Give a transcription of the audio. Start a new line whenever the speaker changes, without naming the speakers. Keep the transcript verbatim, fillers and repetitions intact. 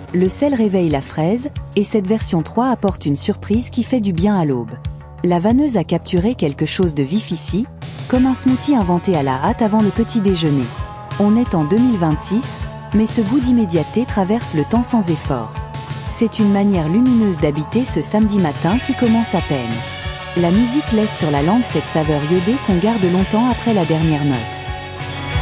Le sel réveille la fraise, et cette version trois apporte une surprise qui fait du bien à l'aube. La vanneuse a capturé quelque chose de vif ici, comme un smoothie inventé à la hâte avant le petit déjeuner. On est en deux mille vingt-six, mais ce goût d'immédiateté traverse le temps sans effort. C'est une manière lumineuse d'habiter ce samedi matin qui commence à peine. La musique laisse sur la langue cette saveur iodée qu'on garde longtemps après la dernière note.